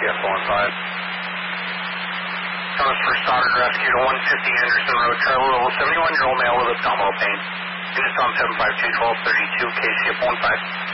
KCF 15. Thomas for Stoddard Rescue to 150 Anderson Road, Charlie level 71-year-old male with abdominal pain. Units on 752-1232, KCF 15.